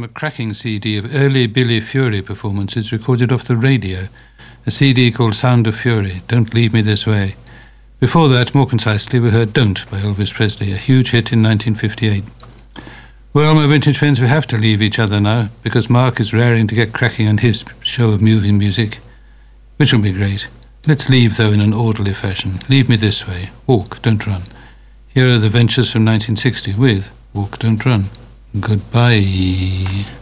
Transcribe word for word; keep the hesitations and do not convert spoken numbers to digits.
cracking C D of early Billy Fury performances recorded off the radio, a C D called Sound of Fury, Don't Leave Me This Way. Before that, more concisely, we heard Don't by Elvis Presley, a huge hit in nineteen fifty-eight. Well, my vintage friends, we have to leave each other now, because Mark is raring to get cracking on his show of moving music, which will be great. Let's leave, though, in an orderly fashion. Leave Me This Way, Walk, Don't Run. Here are the Ventures from nineteen sixty with Walk, Don't Run. Goodbye.